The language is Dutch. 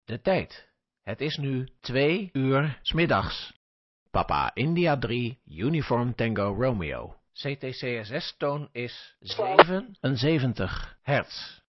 De tijd. Het is nu 2 uur 's middags. Papa India 3, Uniform Tango Romeo. CTCSS-toon is 77 hertz.